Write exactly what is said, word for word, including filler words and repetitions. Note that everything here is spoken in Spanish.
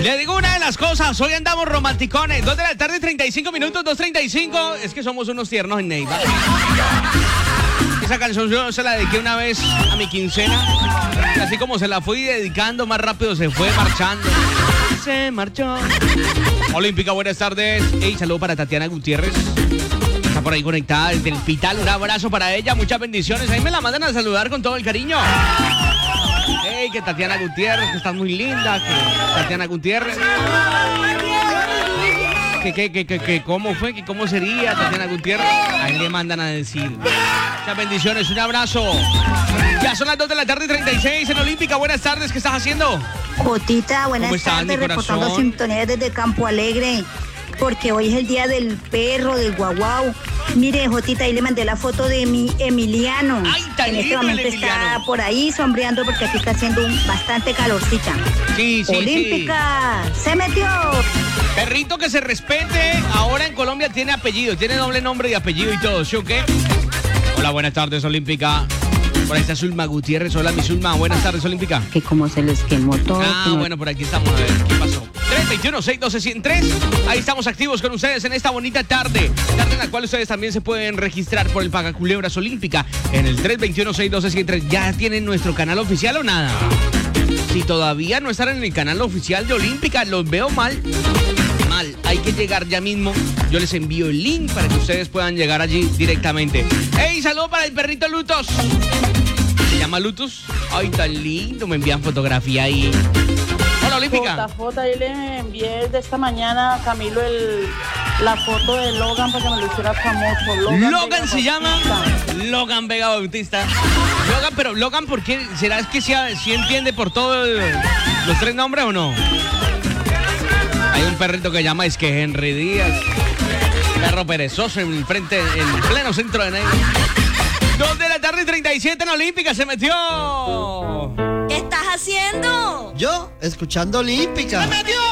Le digo una de las cosas, hoy andamos romanticones. Dos de la tarde, treinta y cinco minutos, dos treinta y cinco. Es que somos unos tiernos en Neiva. Esa canción yo se la dediqué una vez a mi quincena. Y así como se la fui dedicando, más rápido se fue marchando. Se marchó. Olímpica, buenas tardes. Hey, saludo para Tatiana Gutiérrez. Está por ahí conectada desde el Pital. Un abrazo para ella, muchas bendiciones. Ahí me la mandan a saludar con todo el cariño. Hey, que Tatiana Gutiérrez, que estás muy linda. Que Tatiana Gutiérrez. Que, que, que, que, que, ¿cómo fue? Que ¿Cómo sería Tatiana Gutiérrez? Ahí le mandan a decir. Muchas bendiciones, un abrazo. Ya son las dos de la tarde, treinta y seis en Olímpica. Buenas tardes, ¿qué estás haciendo? Jotita, buenas ¿Cómo estás, tardes, mi reportando corazón? sintonía desde Campo Alegre, porque hoy es el día del perro, del guaguau. Mire, Jotita, ahí le mandé la foto de mi Emiliano. Ay, tan en este lindo el momento Emiliano. está por ahí sombreando porque aquí está haciendo un bastante calorcita. Sí, sí, Olímpica, se metió. sí. Perrito que se respete. Ahora en Colombia tiene apellido, tiene doble nombre y apellido y todo, ¿sí o qué? Hola, buenas tardes, Olímpica. Por ahí está Zulma Gutiérrez. Hola, mi Zulma. Buenas tardes, Olímpica. Que como se les quemó todo. Ah, como- bueno, por aquí estamos. A ver, ¿qué pasó? tres veintiuno, seis doce, ciento tres. Ahí estamos activos con ustedes en esta bonita tarde. Tarde en la cual ustedes también se pueden registrar por el Pagaculebras Olímpica en el tres veintiuno, seis doce, ciento tres. ¿Ya tienen nuestro canal oficial o nada? Si todavía no están en el canal oficial de Olímpica, los veo mal. Mal. Hay que llegar ya mismo. Yo les envío el link para que ustedes puedan llegar allí directamente. ¡Ey, saludo para el perrito Lutos! ¿Se llama Lutus? Ay, tan lindo. Me envían fotografía ahí. Hola, Olímpica. J J, ahí le envié de esta mañana a Camilo el, la foto de Logan para que me lo hiciera famoso. Logan, Logan Vega se llama Bautista. Logan Vega Bautista. Logan, pero Logan, ¿por qué? ¿Será que sí, sí entiende por todos los tres nombres o no? Hay un perrito que llama, es que Henry Díaz. Perro perezoso en frente, en pleno centro de Neiva. Dos de la tarde, treinta y siete en Olímpica, se metió. ¿Qué estás haciendo? Yo, escuchando Olímpica. ¡Se metió!